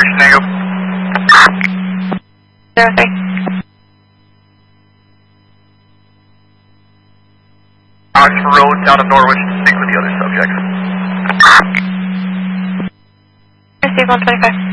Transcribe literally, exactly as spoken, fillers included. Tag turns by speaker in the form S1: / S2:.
S1: Ocean Eagle.
S2: Zero three.
S1: Oxford Road, down to Norwich to speak with the other subjects.
S2: Receive one twenty-five.